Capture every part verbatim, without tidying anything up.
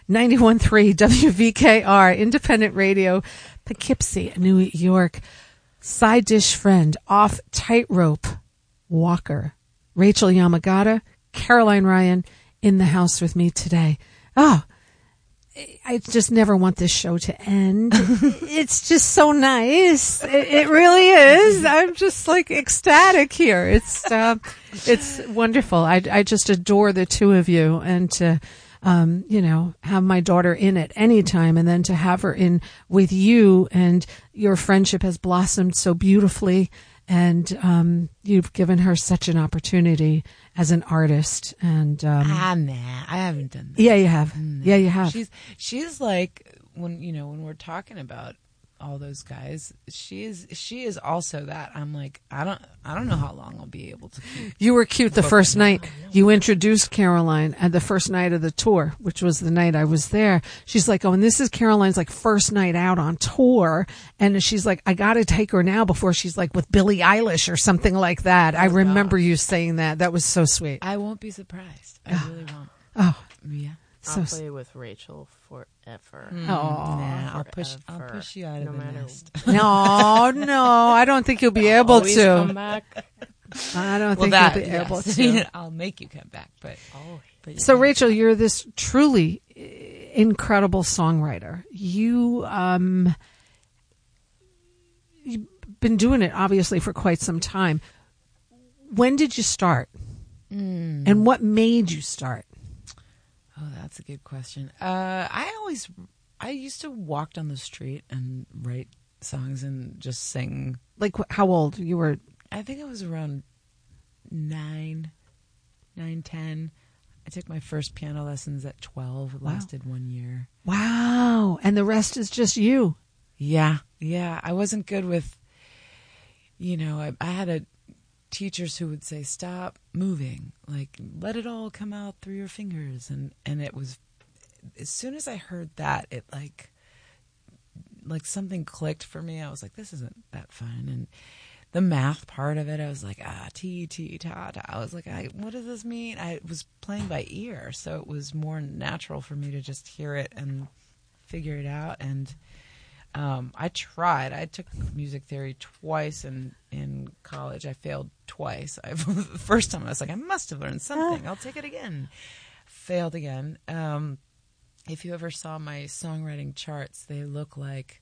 ninety-one point three W V K R, independent radio, Poughkeepsie, New York. Side dish friend, off tightrope walker, Rachel Yamagata, Caroline Ryan in the house with me today. Oh, I just never want this show to end. It's just so nice. It, it really is. I'm just like ecstatic here. It's uh, it's wonderful. I, I just adore the two of you, and to um, you know, have my daughter in at any time, and then to have her in with you, and your friendship has blossomed so beautifully. And um, you've given her such an opportunity as an artist. And um, ah, nah, I haven't done that. Yeah, you have. Nah. Yeah, you have. She's she's like when you know when we're talking about all those guys. She is she is also that. I'm like I don't I don't know how long I'll be able to keep. You were cute the first night. You introduced Caroline at the first night of the tour, which was the night I was there. She's like, oh, and this is Caroline's like first night out on tour, and she's like, I got to take her now before she's like with Billie Eilish or something like that. Oh, I remember gosh. You saying that. That was so sweet. I won't be surprised. I really won't. Oh, yeah. I'll so play with Rachel forever. Mm. Oh, nah, I'll push. I'll push you out no of the matter nest. No, no, I don't think you'll be able Always to. Come back. I don't well, think that, you'll be yes. able to. I'll make you come back, but oh. But so, Rachel, you're this truly incredible songwriter. You um, you've been doing it obviously for quite some time. When did you start? Mm. And what made you start? Oh, that's a good question. Uh, I always, I used to walk down the street and write songs and just sing. Like, how old you were? I think I was around nine, nine, ten. I took my first piano lessons at twelve. It lasted wow. one year. Wow. And the rest is just you. Yeah. Yeah. I wasn't good with, you know, I, I had a, teachers who would say, stop moving, like, let it all come out through your fingers. And, and it was, as soon as I heard that, it like, like something clicked for me. I was like, this isn't that fun. And the math part of it, I was like, ah, T, T, ta, ta. I was like, I, what does this mean? I was playing by ear. So it was more natural for me to just hear it and figure it out. And Um, I tried. I took music theory twice in, in college. I failed twice. I, the first time I was like, I must have learned something. I'll take it again. Failed again. Um, if you ever saw my songwriting charts, they look like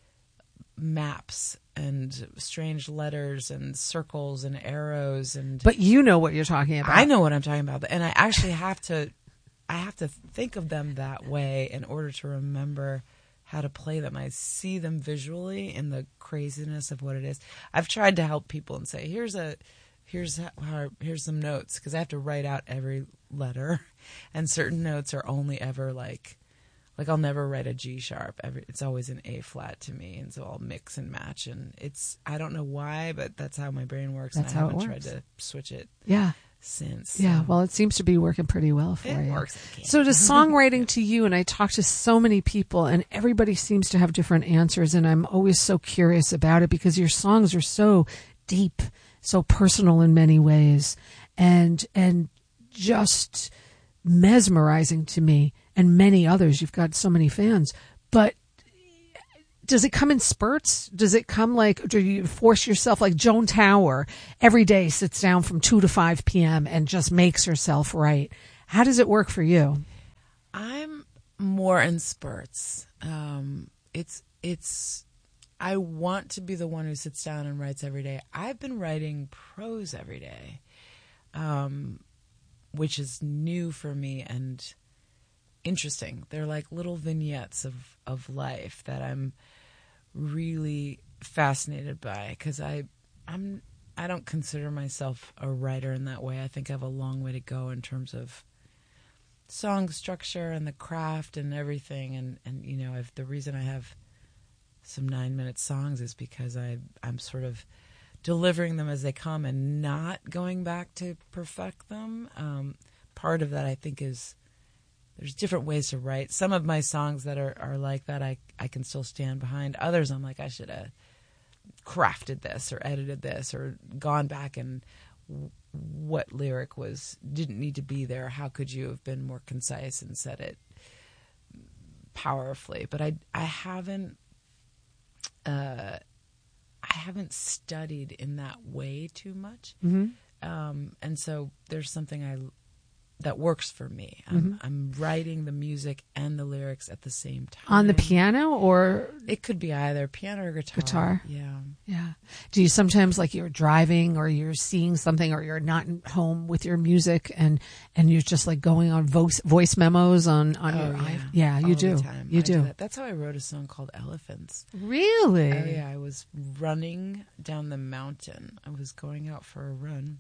maps and strange letters and circles and arrows. And but you know what you're talking about. I know what I'm talking about. And I actually have to, I have to think of them that way in order to remember how to play them. I see them visually in the craziness of what it is. I've tried to help people and say, here's a, here's how, here's some notes, because I have to write out every letter, and certain notes are only ever like, like I'll never write a G sharp. Every, it's always an A flat to me, and so I'll mix and match, and it's, I don't know why, but that's how my brain works. That's and I how it haven't works. tried to switch it. Yeah. Since yeah so. Well, it seems to be working pretty well for it you. Works so to songwriting to you, and I talk to so many people, and everybody seems to have different answers, and I'm always so curious about it because your songs are so deep, so personal in many ways, and and just mesmerizing to me and many others. You've got so many fans, but does it come in spurts? Does it come like, do you force yourself, like Joan Tower every day sits down from two to five p.m. and just makes herself write? How does it work for you? I'm more in spurts. Um, it's, it's, I want to be the one who sits down and writes every day. I've been writing prose every day, um, which is new for me and interesting. They're like little vignettes of, of life that I'm really fascinated by, because I I'm I don't consider myself a writer in that way. I think I have a long way to go in terms of song structure and the craft and everything, and, and you know, if the reason I have some nine minute songs is because I I'm sort of delivering them as they come and not going back to perfect them. Um, part of that, I think, is there's different ways to write. Some of my songs that are, are like that, I, I can still stand behind. Others, I'm like, I should have crafted this or edited this or gone back and w- what lyric was didn't need to be there. How could you have been more concise and said it powerfully, but I I haven't uh I haven't studied in that way too much. Mm-hmm. Um, and so there's something I that works for me. I'm, Mm-hmm. I'm writing the music and the lyrics at the same time. On the piano or It could be either piano or guitar. Guitar. Yeah. yeah. Do you sometimes like you're driving or you're seeing something or you're not at home with your music and and you're just like going on voice voice memos on on Oh, your yeah. i yeah, you All do. the time. You I do. that. That's how I wrote a song called Elephants. Really? Oh yeah, I was running down the mountain. I was going out for a run,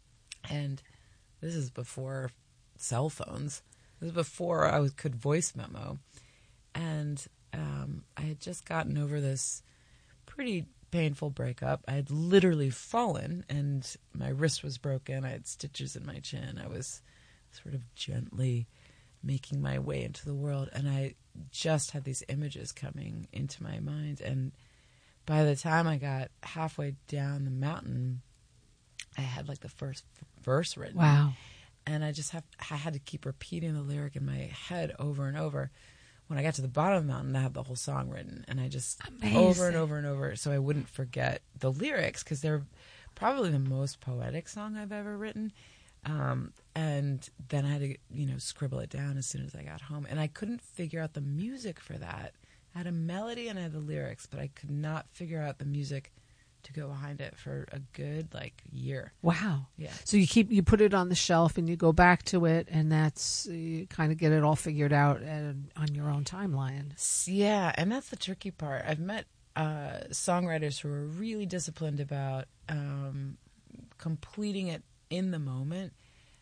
and this is before cell phones. This is before I was, could voice memo, and um, I had just gotten over this pretty painful breakup. I had literally fallen, and my wrist was broken. I had stitches in my chin. I was sort of gently making my way into the world, and I just had these images coming into my mind, and by the time I got halfway down the mountain, I had like the first verse written. Wow. And I just have I had to keep repeating the lyric in my head over and over. When I got to the bottom of the mountain, I had the whole song written, and I just Amazing. over and over and over, so I wouldn't forget the lyrics because they're probably the most poetic song I've ever written. Um, and then I had to, you know, scribble it down as soon as I got home, and I couldn't figure out the music for that. I had a melody and I had the lyrics, but I could not figure out the music to go behind it for a good like year. Wow. Yeah. So you keep you put it on the shelf and you go back to it and that's you kind of get it all figured out and on your own timeline. Yeah, and that's the tricky part. I've met uh, songwriters who are really disciplined about um, completing it in the moment,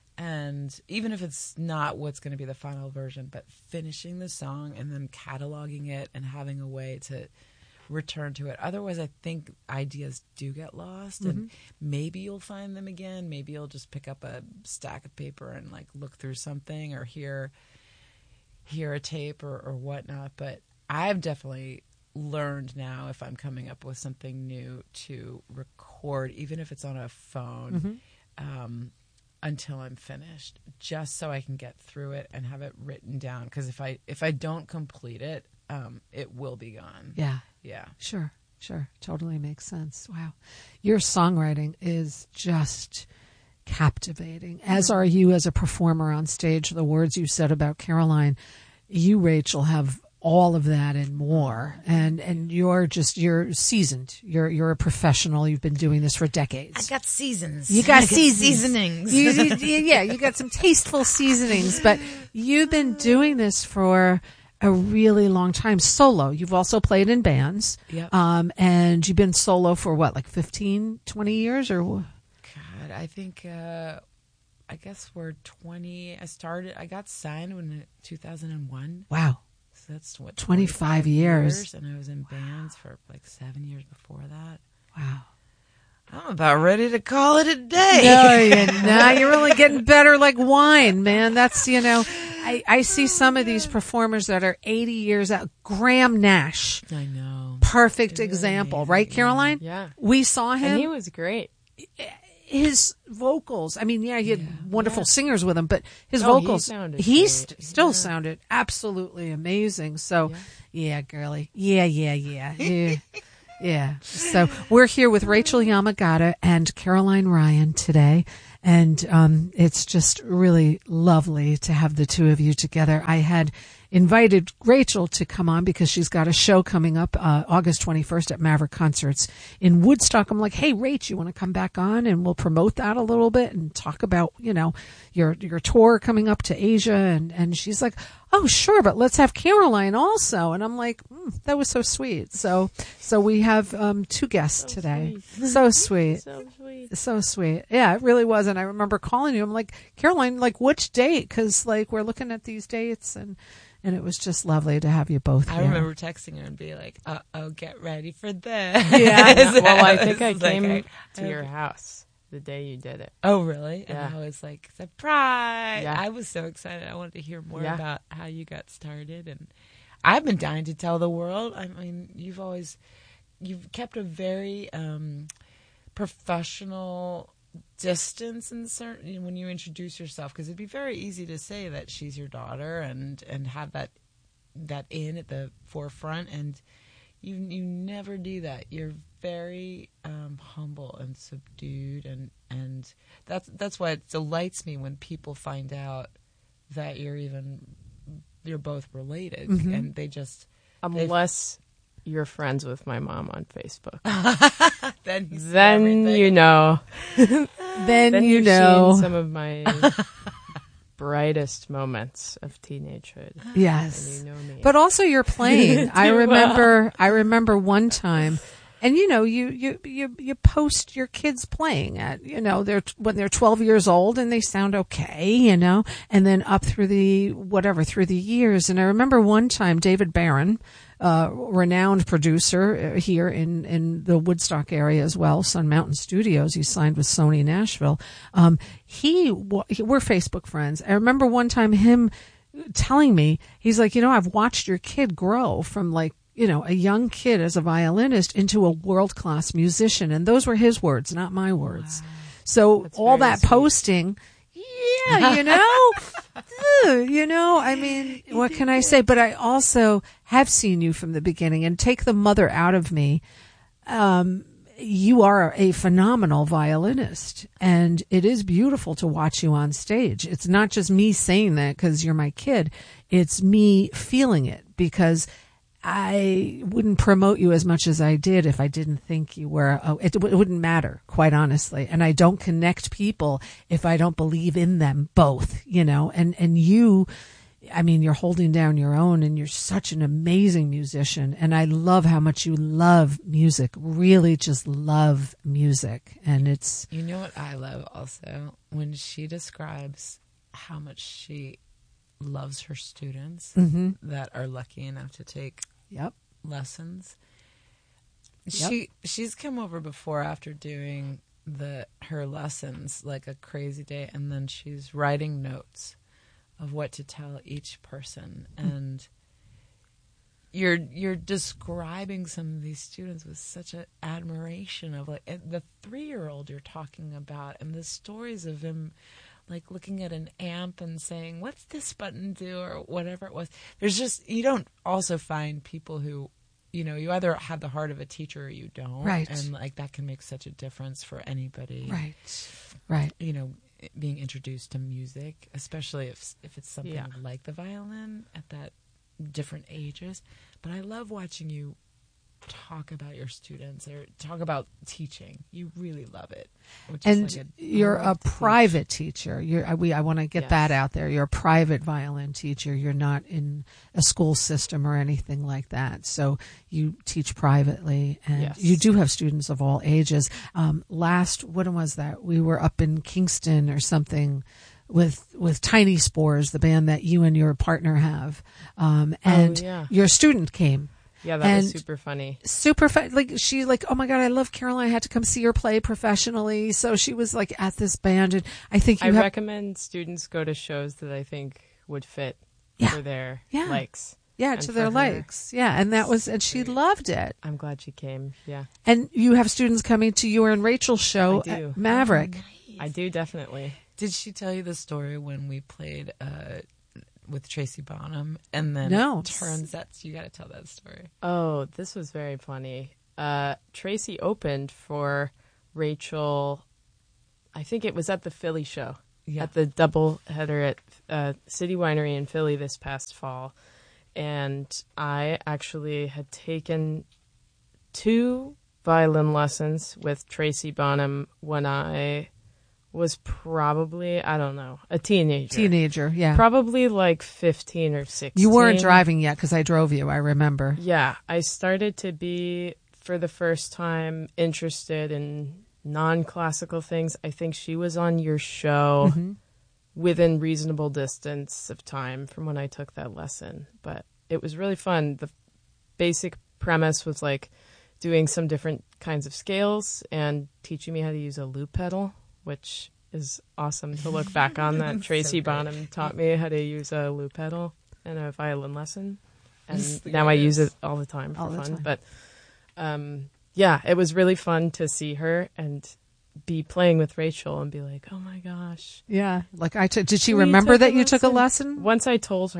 and even if it's not what's going to be the final version, but finishing the song and then cataloging it and having a way to return to it. Otherwise, I think ideas do get lost, Mm-hmm. and maybe you'll find them again. Maybe you'll just pick up a stack of paper and like look through something or hear hear a tape or, or whatnot. But I've definitely learned now, if I'm coming up with something new, to record, even if it's on a phone, Mm-hmm. um, until I'm finished, just so I can get through it and have it written down. Because if I if I don't complete it, um, it will be gone. Yeah. Yeah. Sure. Sure. Totally makes sense. Wow. Your songwriting is just captivating, as are you as a performer on stage. The words you said about Caroline, you, Rachel, have all of that and more. And and you're just you're seasoned. You're you're a professional. You've been doing this for decades. I got seasons. You got I seasons. seasonings. You, you, you- yeah, you got some tasteful seasonings, but you've been doing this for a really long time solo. You've also played in bands. Yep. Um, and you've been solo for what, like fifteen, twenty years or wh- God, I think, uh, I guess we're twenty. I started, I got signed in two thousand one. wow. So that's what, twenty-five years. And I was in bands for like seven years before that. Wow. I'm about ready to call it a day. No, you're not. You're really getting better like wine, man. That's, you know, I, I see some of these performers that are eighty years out. Graham Nash, I know. perfect Really example, amazing, right, yeah. Caroline? Yeah. We saw him. And he was great. His vocals, I mean, yeah, he had Yeah. wonderful Yeah. singers with him, but his Oh, he vocals, sounded he great. st- still Yeah. sounded absolutely amazing. So, Yeah. yeah, girly. Yeah, yeah, yeah. Yeah. Yeah. So we're here with Rachel Yamagata and Caroline Ryan today. And um, it's just really lovely to have the two of you together. I had invited Rachel to come on because she's got a show coming up uh, August twenty-first at Maverick Concerts in Woodstock. I'm like, hey, Rach, you want to come back on and we'll promote that a little bit and talk about, you know, your your tour coming up to Asia. And, and she's like, oh, sure, but let's have Caroline also. And I'm like, mm, that was so sweet. So so we have um, two guests So today. sweet. So sweet. So sweet. So sweet. Yeah, it really was. And I remember calling you. I'm like, Caroline, like which date? Because like we're looking at these dates, and and it was just lovely to have you both I here. remember texting her and be like, uh oh, get ready for this. Yeah. Yeah, well, I think I was like, came I- to I- your house the day you did it. Oh, really? Yeah. And I was like, surprise. Yeah. I was so excited. I wanted to hear more Yeah. about how you got started. And I've been dying to tell the world. I mean, you've always, you've kept a very um, professional distance in certain, when you introduce yourself, because it'd be very easy to say that she's your daughter and, and have that that in at the forefront, and you you never do that. You're very um, humble and subdued, and and that's that's why it delights me when people find out that you're even you're both related, Mm-hmm. and they just Unless you're friends with my mom on Facebook. then you see Then everything. you know. Then, Then you you've know. seen some of my brightest moments of teenagehood. Yes. And you know me. But also you're playing. I Do remember I remember one time, and you know, you, you, you, you post your kids playing at, you know, they're, when they're twelve years old and they sound okay, you know, and then up through the, whatever, through the years. And I remember one time David Barron, uh, renowned producer here in, in the Woodstock area as well, Sun Mountain Studios. He signed with Sony Nashville. Um, he, we're Facebook friends. I remember one time him telling me, he's like, you know, I've watched your kid grow from like, you know, a young kid as a violinist into a world-class musician. And those were his words, not my words. Wow. So That's all very that sweet. posting, yeah, you know, ugh, you know, I mean, what can I say? But I also have seen you from the beginning, and take the mother out of me. Um, you are a phenomenal violinist, and it is beautiful to watch you on stage. It's not just me saying that because you're my kid. It's me feeling it, because I wouldn't promote you as much as I did if I didn't think you were, oh, it, it wouldn't matter, quite honestly. And I don't connect people if I don't believe in them both, you know, and, and you, I mean, you're holding down your own, and you're such an amazing musician. And I love how much you love music, really just love music. And it's, You know what I love also? When she describes how much she loves her students mm-hmm. that are lucky enough to take Yep. lessons. Yep. She she's come over before after doing the her lessons like a crazy day, and then she's writing notes of what to tell each person. And you're you're describing some of these students with such an admiration of like the three-year-old you're talking about, and the stories of him like looking at an amp and saying, what's this button do, or whatever it was. There's just, you don't also find people who, you know, you either have the heart of a teacher or you don't. Right. And like that can make such a difference for anybody. Right. Right. You know, being introduced to music, especially if if it's something Yeah. like the violin at that different ages. But I love watching you talk about your students or talk about teaching. You really love it. Which And is like a, you're I a love to teach. private teacher. You're, I, we, I want to get Yes. that out there. You're a private violin teacher. You're not in a school system or anything like that. So you teach privately, and Yes. you do have students of all ages. Um, last, when was that? We were up in Kingston or something with with Tiny Spores, the band that you and your partner have. Um, and Oh, yeah. your student came. Yeah, that And- was super funny. Super fa- like she like, oh my God, I love Caroline. I had to come see her play professionally. So she was like at this band, and I think you I have recommend students go to shows that I think would fit Yeah. for their Yeah. likes. yeah and to for their her. likes. Yeah, and that was and she loved it. I'm glad she came. Yeah, And you have students coming to you and Rachel's show I do. at Maverick. I do definitely. Did she tell you the story when we played uh, with Tracy Bonham? And then No. it turns out you got to tell that story. Oh, this was very funny. Uh, Tracy opened for Rachel. I think it was at the Philly show, Yeah. at the double header at uh, City Winery in Philly this past fall. And I actually had taken two violin lessons with Tracy Bonham when I was probably, I don't know, a teenager. Teenager, yeah. Probably like fifteen or sixteen. You weren't driving yet because I drove you, I remember. Yeah, I started to be, for the first time, interested in non-classical things. I think she was on your show Mm-hmm. within reasonable distance of time from when I took that lesson. But it was really fun. The basic premise was like doing some different kinds of scales and teaching me how to use a loop pedal, which is awesome to look back on. That Tracy great. Bonham taught me how to use a loop pedal in a violin lesson. And That's the now I use greatest. it all the time for All the fun. time. But um, yeah, it was really fun to see her and be playing with Rachel and be like, oh my gosh. Yeah. Like I took, did she We remember took a that you took a lesson. lesson? Once I told her,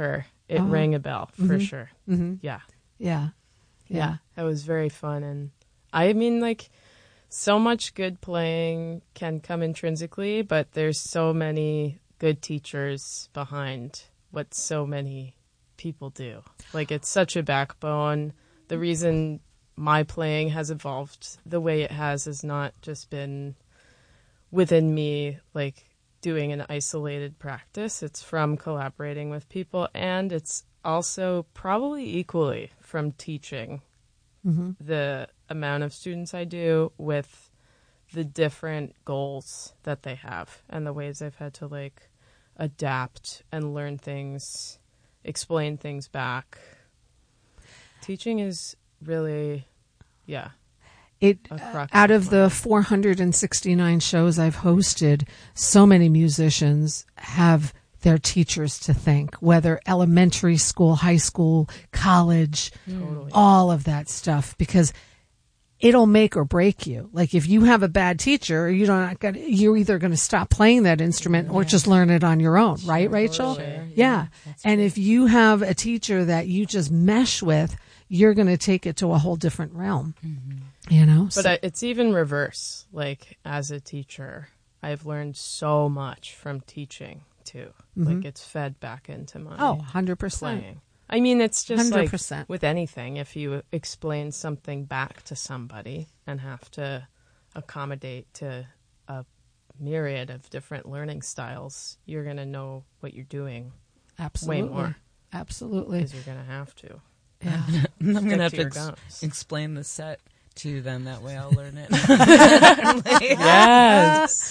it Oh. rang a bell for Mhm. sure. Mm-hmm. Yeah. Yeah. Yeah. That was very fun. And I mean, like, so much good playing can come intrinsically, but there's so many good teachers behind what so many people do. Like, it's such a backbone. The reason my playing has evolved the way it has has not just been within me, like, doing an isolated practice. It's from collaborating with people, and it's also probably equally from teaching Mm-hmm. the amount of students I do with the different goals that they have and the ways I've had to, like, adapt and learn things, explain things back. Teaching is really, yeah. It A crux out of of the four hundred sixty-nine shows I've hosted, so many musicians have their teachers to thank, whether elementary school, high school, college, Totally. all of that stuff, because it'll make or break you. Like, if you have a bad teacher, you don't got you're either going to stop playing that instrument or just learn it on your own, right, Rachel? Sure. Yeah. Yeah, that's And true. if you have a teacher that you just mesh with, you're going to take it to a whole different realm. You know? But So- I, it's even reverse. Like, as a teacher, I've learned so much from teaching, too. Like, it's fed back into my oh, one hundred percent. playing. I mean, it's just one hundred percent. like with anything. If you explain something back to somebody and have to accommodate to a myriad of different learning styles, you're going to know what you're doing Absolutely. way more Absolutely. because you're going to have to. Yeah. I'm going Stick to have to to your ex- guns. explain the set to them. That way I'll learn it. Yes.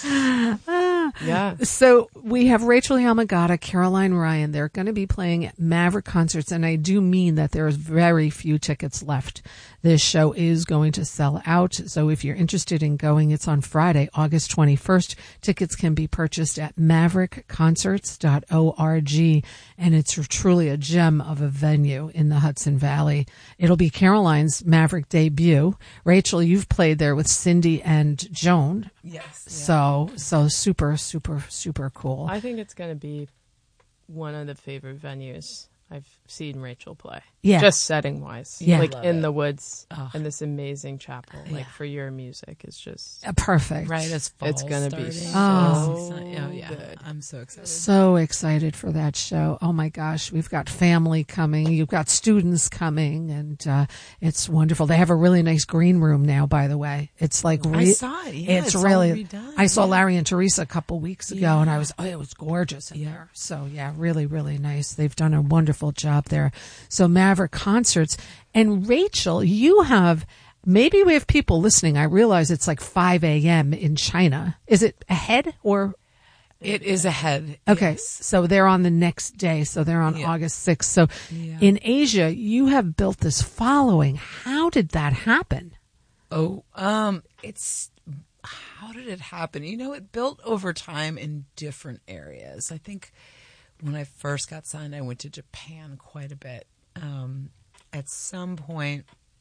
Yeah. So we have Rachel Yamagata, Caroline Ryan. They're going to be playing at Maverick Concerts, and I do mean that there's very few tickets left. This show is going to sell out. So if you're interested in going, it's on Friday, August twenty-first. Tickets can be purchased at maverick concerts dot org, and it's truly a gem of a venue in the Hudson Valley. It'll be Caroline's Maverick debut. Rachel, you've played there with Cindy and Joan. Yes. So, so super, super, super cool. I think it's going to be one of the favorite venues I've seen Rachel play. Yeah. Just setting wise. Yeah. Like Love in it. the woods Oh. in this amazing chapel. Like Yeah. for your music is just Uh, Perfect. Right as fall It's gonna be starting. so Oh, yeah. good. I'm so excited. So excited for that show. Oh my gosh. We've got family coming. You've got students coming, and uh, it's wonderful. They have a really nice green room now, by the way. It's like, I re- saw it. Yeah, it's, it's all really, redone. I saw Yeah. Larry and Teresa a couple weeks ago, and I Yeah. was, oh, it was gorgeous in Yeah. there. So yeah, really, really nice. They've done a wonderful job there. So Maverick Concerts. And Rachel, you have, maybe we have people listening. I realize it's like five a.m. in China. Is it ahead or? It is ahead. Okay, Yes. so they're on the next day. So they're on Yeah. August sixth. So Yeah. in Asia, you have built this following. How did that happen? Oh, um, it's how did it happen? You know, it built over time in different areas. I think when I first got signed, I went to Japan quite a bit. Um, at some point,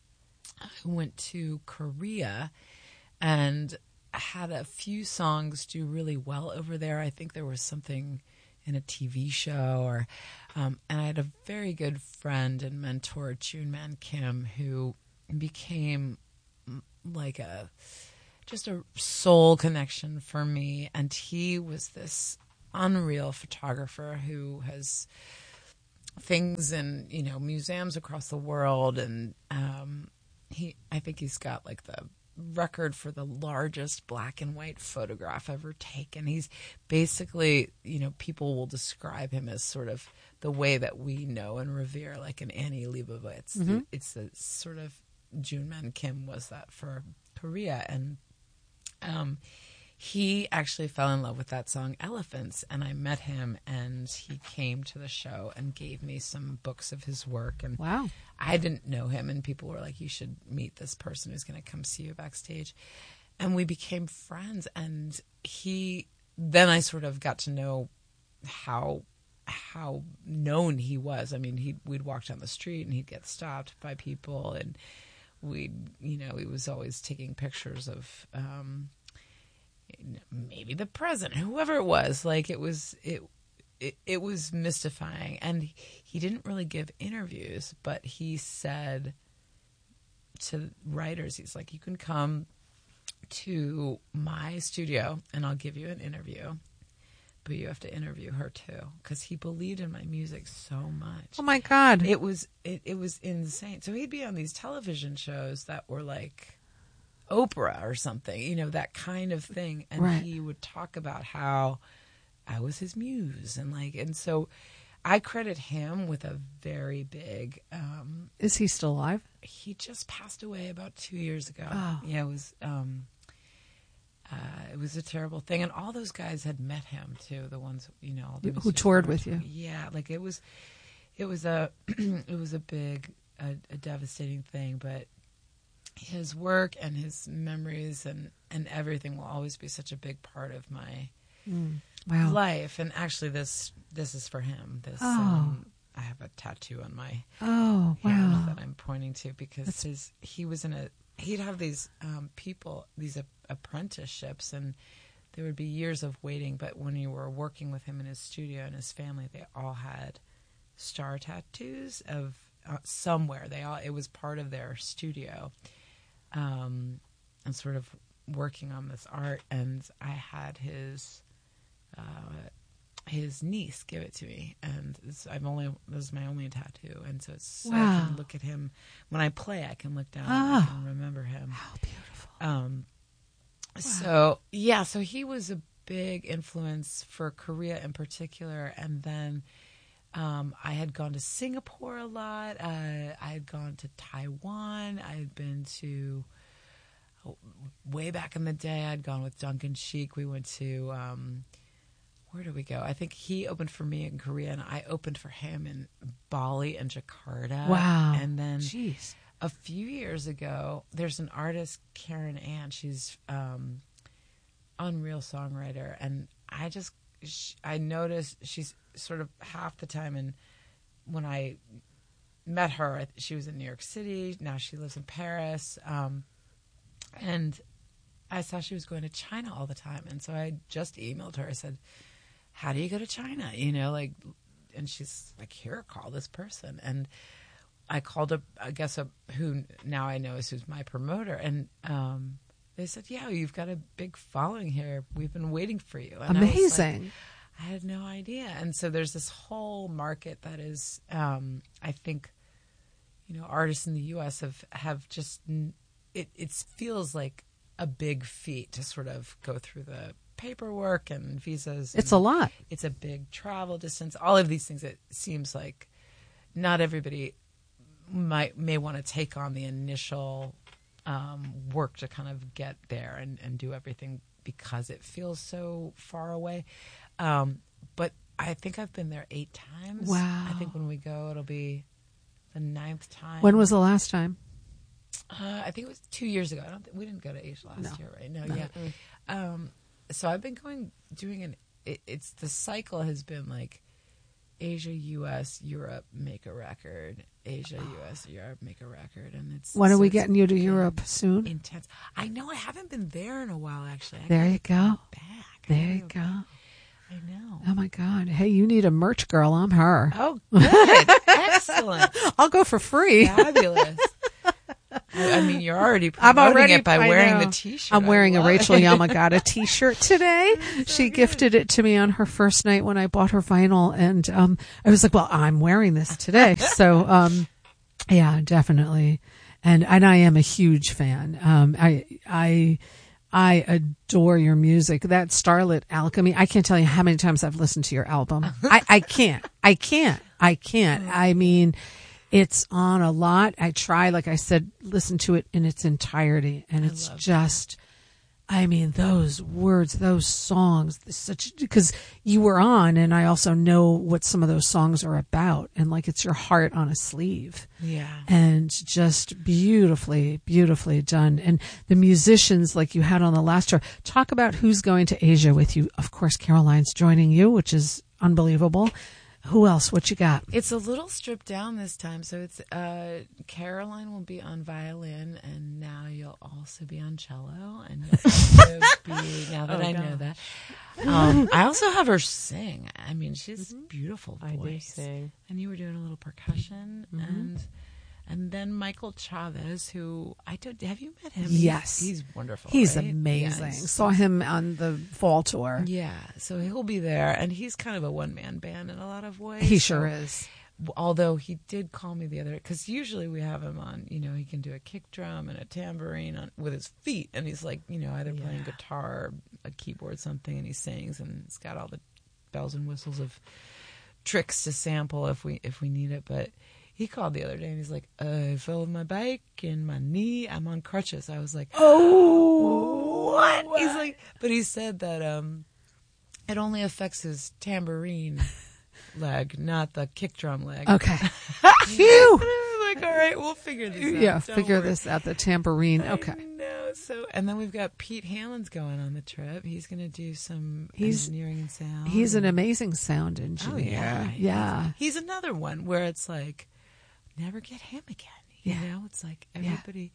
I went to Korea and had a few songs do really well over there. I think there was something in a T V show, or um, and I had a very good friend and mentor, Junman Kim, who became like a just a soul connection for me. And he was this unreal photographer who has things in, you know, museums across the world, and um he I think he's got like the record for the largest black and white photograph ever taken. He's basically, you know, people will describe him as sort of the way that we know and revere like an Annie Leibovitz. Mm-hmm. It's the sort of Junman Kim was that for Korea. And um he actually fell in love with that song Elephants, and I met him, and he came to the show and gave me some books of his work. And Wow. I didn't know him, and people were like, you should meet this person who's going to come see you backstage. And we became friends, and he then I sort of got to know how how known he was. I mean, he we'd walk down the street and he'd get stopped by people, and we'd, you know, he was always taking pictures of um maybe the president, whoever it was. Like it was, it it, it was mystifying. And he, he didn't really give interviews, but he said to writers, he's like, you can come to my studio and I'll give you an interview, but you have to interview her too, because he believed in my music so much. Oh my God. It was it, it was insane. So he'd be on these television shows that were like Oprah or something, you know, that kind of thing. And right. he would talk about how I was his muse. And like, and so I credit him with a very big, um, is he still alive? He just passed away about two years ago. Oh. Yeah, it was, um, uh, it was a terrible thing. And all those guys had met him too. The ones, you know, all the who toured with you. Yeah. Like it was, it was a, it was a big, a, a devastating thing, but his work and his memories and, and everything will always be such a big part of my mm. wow. life. And actually this, this is for him. This, oh. um, I have a tattoo on my oh, hand wow. that I'm pointing to because his, he was in a, he'd have these um, people, these a, apprenticeships, and there would be years of waiting. But when you were working with him in his studio and his family, they all had star tattoos of uh, somewhere. They all, it was part of their studio. Um, and sort of working on this art, and I had his uh, his niece give it to me, and it's, I've only this is my only tattoo, and so it's so wow. I can look at him when I play. I can look down oh. and I can remember him. How beautiful! Um, wow. So yeah, so he was a big influence for Korea in particular, and then. Um, I had gone to Singapore a lot. Uh, I had gone to Taiwan. I had been to, way back in the day, I'd gone with Duncan Sheik. We went to, um, where did we go? I think he opened for me in Korea, and I opened for him in Bali and Jakarta. Wow. And then Jeez. a few years ago, there's an artist, Karen Ann. She's um, unreal songwriter. And I just, she, I noticed she's sort of half the time, and when I met her, she was in New York City. Now she lives in Paris, um, and I saw she was going to China all the time, and so I just emailed her. I said, "How do you go to China?" You know, like, and she's like, "Here, call this person." And I called up, I guess, a, who now I know is who's my promoter, and um, they said, "Yeah, you've got a big following here. We've been waiting for you." And amazing. I was like, I had no idea. And so there's this whole market that is, um, I think, you know, artists in the U S have, have just, it it feels like a big feat to sort of go through the paperwork and visas. It's and a lot. It's a big travel distance. All of these things, it seems like not everybody might may want to take on the initial um, work to kind of get there and, and do everything because it feels so far away. Um, but I think I've been there eight times. Wow. I think when we go, it'll be the ninth time. When was the last time? Uh, I think it was two years ago. I don't. Th- we didn't go to Asia last No. year, right? No, No. yeah. Um, so I've been going, doing an. It, it's the cycle has been like Asia, U S, Europe, make a record. Asia, U S, Europe, make a record, and it's. When are so we it's getting you to been Europe soon? Intense. I know. I haven't been there in a while. Actually, I There gotta you go go. back. I There gotta you go. I know. Oh my God! Hey, you need a merch girl. I'm her. Oh, good. Excellent. I'll go for free. Fabulous. I, I mean, you're already I'm promoting already it by I wearing know. the T-shirt. I'm wearing I a love Rachel it. Yamagata T-shirt today. So she good. gifted it to me on her first night when I bought her vinyl, and um, I was like, "Well, I'm wearing this today." So, um, yeah, definitely, and and I am a huge fan. Um, I I. I adore your music. That Starlit Alchemy, I can't tell you how many times I've listened to your album. I, I can't. I can't. I can't. I mean, it's on a lot. I try, like I said, listen to it in its entirety. And it's just, I mean, those words, those songs, such, because you were on, and I also know what some of those songs are about. And like, it's your heart on a sleeve. Yeah. And just beautifully, beautifully done. And the musicians like you had on the last tour, talk about who's going to Asia with you. Of course, Caroline's joining you, which is unbelievable. Who else? What you got? It's a little stripped down this time. So it's uh, Caroline will be on violin, and now you'll also be on cello, and you'll also be now that Oh, I gosh. know that. Um, I also have her sing. I mean, she's Mm-hmm. a beautiful I do voice. sing. And you were doing a little percussion, Mm-hmm. and and then Michael Chavez, who I don't have you met him? Yes. he's, he's wonderful. He's right? amazing. Yeah, he's- Saw him on the fall tour. yeah, so he'll be there, and he's kind of a one man band in a lot of ways. He so- sure is. Although he did call me the other, because usually we have him on, you know, he can do a kick drum and a tambourine on, with his feet, and he's like, you know, either playing Yeah. guitar, a keyboard, something, and he sings, and it's got all the bells and whistles of tricks to sample if we if we need it. But he called the other day, and he's like, I fell with my bike and my knee, I'm on crutches. I was like, Oh, what? He's like, but he said that um, it only affects his tambourine leg, not the kick drum leg. okay. Phew. I'm like, all right, we'll figure this out. Yeah, Don't figure worry. this out. The tambourine. Okay. I know. So, and then we've got Pete Hamlin's going on the trip. He's going to do some He's- engineering and sound. He's an and- amazing sound Oh, engineer. yeah. Yeah. He's another one where it's like, never get him again. You Yeah. know, it's like Yeah. everybody.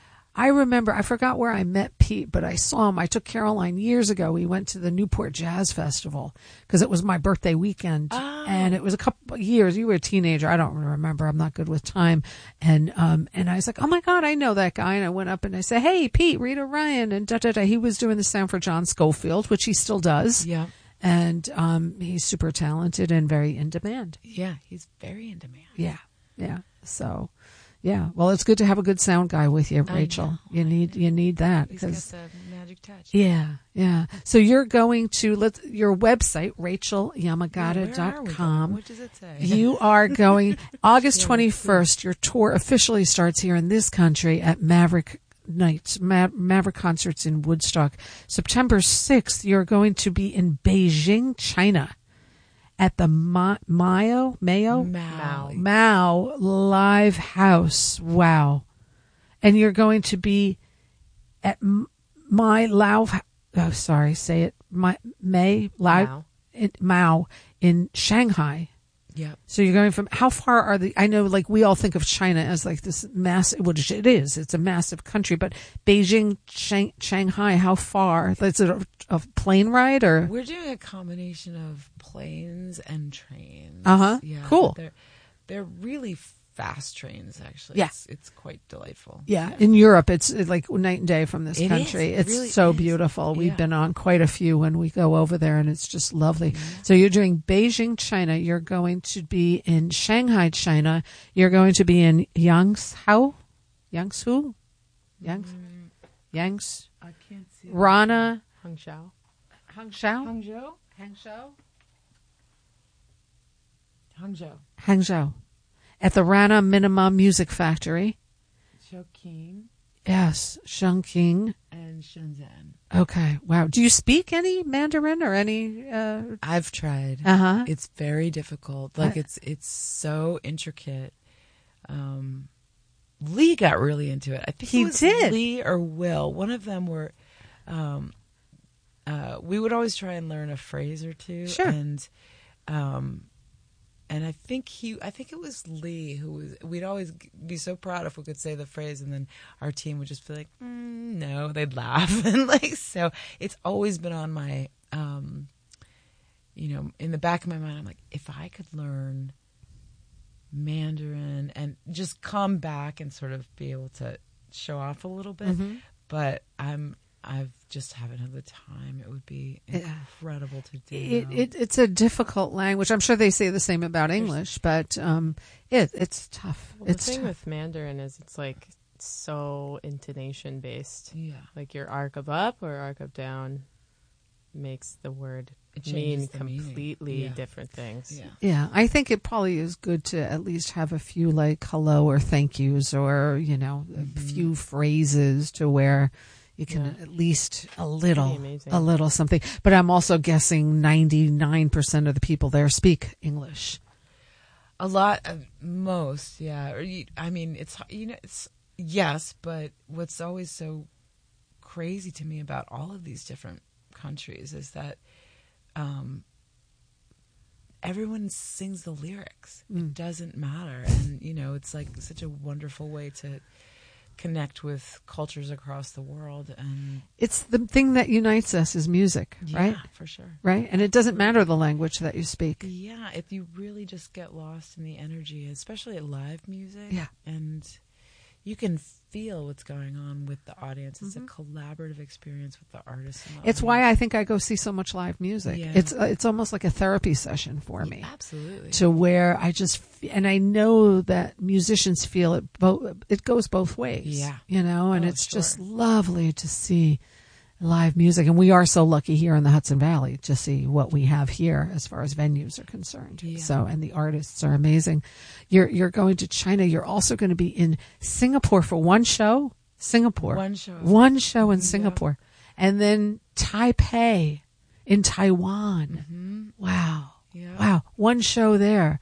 I remember, I forgot where I met Pete, but I saw him. I took Caroline years ago. We went to the Newport Jazz Festival because it was my birthday weekend. Oh. And it was a couple of years. You were a teenager. I don't remember. I'm not good with time. And, um, and I was like, oh my God, I know that guy. And I went up and I said, hey, Pete, Rita Ryan. And da, da, da. He was doing the sound for John Schofield, which he still does. Yeah. And, um, he's super talented and very in demand. Yeah. He's very in demand. Yeah. Yeah. So, yeah. Well, it's good to have a good sound guy with you, I Rachel. know, you I need, know. you need that. He's got 'cause- the magic touch. yeah, yeah. So you're going to let your website, rachel Yeah, yamagata where are dot we going? com. What does it say? You are going August Yeah, twenty-first. Your tour officially starts here in this country at Maverick Nights, Ma- Maverick Concerts in Woodstock. September sixth, you're going to be in Beijing, China at the Ma- Mayo, Mayo, Mao. Mao Live House. Wow. And you're going to be at M- my Lao, oh, sorry, say it, my May Lao, Mao. in, Mao in Shanghai. Yep. So you're going from, how far are the, I know like we all think of China as like this massive, which it is, it's a massive country, but Beijing, Shang, Shanghai, how far? Is it a, a plane ride or? We're doing a combination of planes and trains. Uh-huh. Yeah, Cool. They're they're really fast trains. Actually, Yeah. It's, it's quite delightful. Yeah, in Europe, it's uh, like night and day from this It is. country. It It's really so is. beautiful. We've Yeah. been on quite a few when we go over there, and it's just lovely. So you're doing Beijing, China. You're going to be in Shanghai, China. You're going to be in Yangzhou, Yangzhou, Yang, Yangs, I can't see. Rana, Hangzhou. Hangzhou, Hangzhou. Hangzhou, Hangzhou. Hangzhou, at the Rana Minima Music Factory. Chongqing Yes, Chongqing. and Shenzhen. Okay, wow. Do you speak any Mandarin or any? Uh I've tried. huh. It's very difficult. Like I- it's it's so intricate. Um, Lee got really into it. I think He it was did. Lee or Will. One of them were. Um, uh, we would always try and learn a phrase or two. Sure. And, um, and I think he. I think it was Lee who was. We'd always be so proud if we could say the phrase, and then our team would just be like, mm, "No," they'd laugh, and like so. It's always been on my. Um, you know, in the back of my mind, I'm like, if I could learn Mandarin and just come back and sort of be able to show off a little bit, Mm-hmm. but I'm I've just haven't had the time. It would be Yeah. incredible to do. It, now. it it's a difficult language. I'm sure they say the same about English, but um, it it's tough. Well, it's the thing tough. with Mandarin is it's like so intonation based. yeah, Like your arc of up or arc of down makes the word It mean changes the meaning. completely Yeah. different things. yeah. Yeah, I think it probably is good to at least have a few like hello or thank yous or you know a Mhm. few phrases to where you can Yeah. at least a little amazing. a little something. But I'm also guessing ninety-nine percent of the people there speak English. A lot of most, yeah. Or you, I mean, it's you know, it's yes, but what's always so crazy to me about all of these different countries is that um, everyone sings the lyrics. Mm. It doesn't matter. And, you know, it's like such a wonderful way to connect with cultures across the world. And It's the thing that unites us is music, yeah, right? for sure. Right? And it doesn't matter the language that you speak. Yeah, if you really just get lost in the energy, especially at live music. Yeah. And you can feel what's going on with the audience. It's Mhm. a collaborative experience with the artist. And the It's audience. why I think I go see so much live music. Yeah. It's uh, it's almost like a therapy session for me. Absolutely. To where I just f- and I know that musicians feel it both. It goes both ways. Yeah. You know, and Oh, it's sure. just lovely to see live music, and we are so lucky here in the Hudson Valley to see what we have here as far as venues are concerned. Yeah. So, and the artists are amazing. You're you're going to China. You're also going to be in Singapore for one show. Singapore. One show. One show in Yeah. Singapore, and then Taipei in Taiwan. hmm Wow. Yeah. Wow. One show there.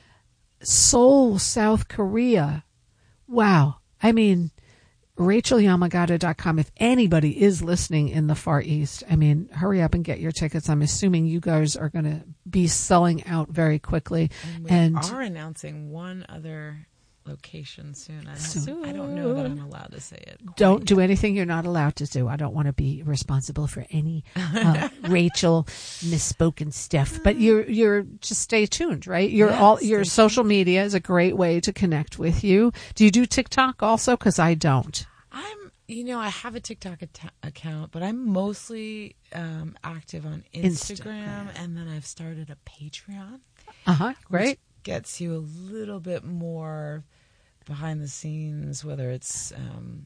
Seoul, South Korea. Wow. I mean, Rachel Yamagata dot com. If anybody is listening in the Far East, I mean, hurry up and get your tickets. I'm assuming you guys are going to be selling out very quickly. And we And- are announcing one other location soon. I, Soon. I don't know that I'm allowed to say it. quite Don't do yet. anything you're not allowed to do. I don't want to be responsible for any uh, Rachel misspoken stuff. But you're you're just stay tuned, right? You're Yeah, all stay your tuned. social media is a great way to connect with you. Do you do TikTok also? Because I don't. I'm, you know, I have a TikTok at- account, but I'm mostly um, active on Instagram, Instagram. and then I've started a Patreon. Uh huh. Great. Which gets you a little bit more behind the scenes, whether it's um,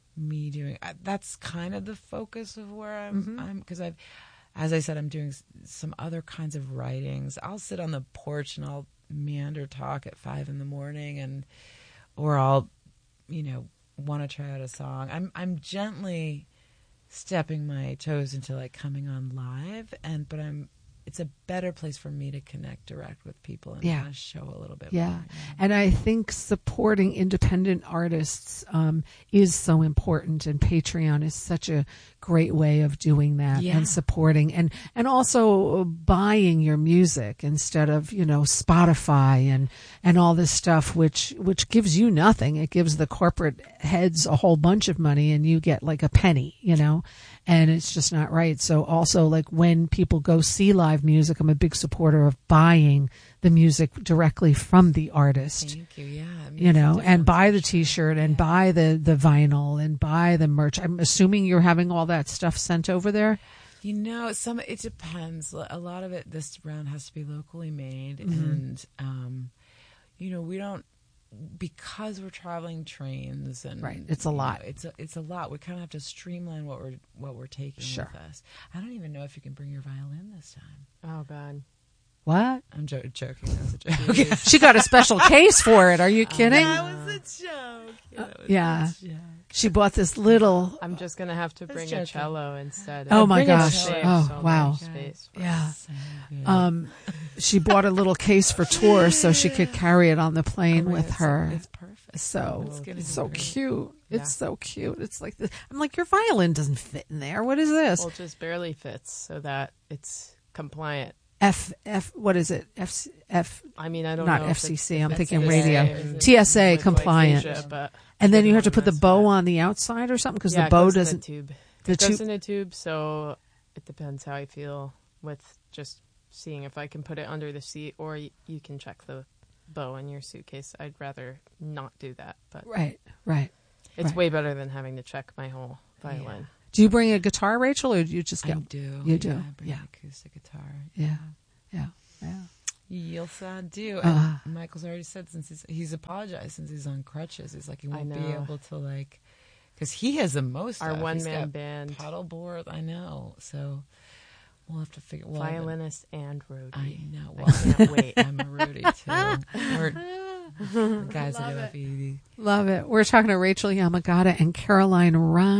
me doing. Uh, that's kind of the focus of where I'm. Mhm. I'm because I've, as I said, I'm doing s- some other kinds of writings. I'll sit on the porch and I'll meander talk at five in the morning, and or I'll, you know, want to try out a song. I'm I'm gently stepping my toes into like coming on live, and but I'm. It's a better place for me to connect direct with people and Yeah. kind of show a little bit Yeah. more. And I think supporting independent artists um, is so important, and Patreon is such a great way of doing that Yeah. and supporting and, and also buying your music instead of, you know, Spotify and, and all this stuff, which, which gives you nothing. It gives the corporate heads a whole bunch of money and you get like a penny, you know, and it's just not right. So also like when people go see live music, I'm a big supporter of buying the music directly from the artist. Thank you. Yeah. it You makes a know, and difference buy for the sure. T-shirt and Yeah. buy the, the vinyl and buy the merch. I'm assuming you're having all that stuff sent over there. You know, some it depends. A lot of it this round has to be locally made, Mhm. and um, you know, we don't because we're traveling trains and Right, it's a you know, lot. it's a it's a lot. We kind of have to streamline what we're what we're taking Sure. with us. I don't even know if you can bring your violin this time. Oh God. What? I'm jo- joking. That was a joke. She got a special case for it. Are you kidding? That was a joke. Yeah, that was yeah. a joke. She bought this little. I'm just gonna have to That's bring a joking. cello instead. Oh It my brings gosh. saves Oh, so wow. much space for Yeah. So good. Um, she bought a little case for tour so she could carry it on the plane Oh, with it's- her. It's perfect. So It's gonna it's be so great. cute. Yeah. It's so cute. It's like this. I'm like, your violin doesn't fit in there. What is this? Well, it just barely fits so that it's compliant. F F. What is it? F F. I mean, I don't Not know. F C C, If I'm it's thinking the radio. same T S A with, like, compliant. Asia, but And then you have to on put the this, bow but- on the outside or something because yeah, the it bow goes in doesn't. a tube. The it goes tube. in a tube, so it depends how I feel with just seeing if I can put it under the seat, or y- you can check the bow in your suitcase. I'd rather not do that, but Right. Right. it's right. way better than having to check my whole violin. Do you bring a guitar, Rachel, or do you just I go? do. You do, Yeah, I bring yeah. an acoustic guitar. Yeah. Yeah. Yeah. Yes, I do. Uh. And Michael's already said since he's, he's apologized since he's on crutches. He's like he I won't be know. able to like because he has the most. Our stuff. one He's man got band, paddleboard. I know. So we'll have to figure. Well, I've been- violinist and roadie. I know. I Well, can't wait. I'm a roadie too. We're the guys that Love do it. F E D. Love it. We're talking to Rachel Yamagata and Caroline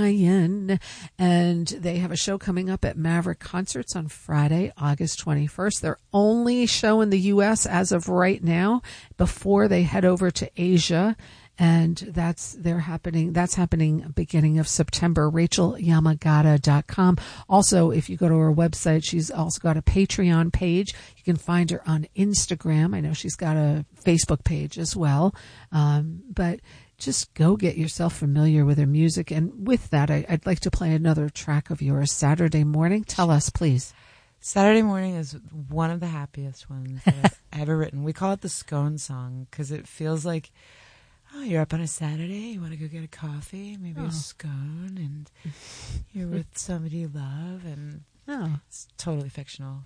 Ryan, and they have a show coming up at Maverick Concerts on Friday, August twenty-first. Their only show in the U S as of right now before they head over to Asia. And that's they're happening. That's happening beginning of September. Rachel Yamagata dot com. Also, if you go to her website, she's also got a Patreon page. You can find her on Instagram. I know she's got a Facebook page as well. Um, but just go get yourself familiar with her music. And with that, I, I'd like to play another track of yours, Saturday Morning. Tell us, please. Saturday Morning is one of the happiest ones that I've ever written. We call it the scone song because it feels like, oh, you're up on a Saturday, you want to go get a coffee, maybe Oh. a scone, and you're with somebody you love, and Oh. it's totally fictional.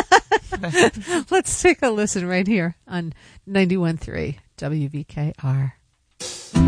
Let's take a listen right here on ninety-one point three W V K R.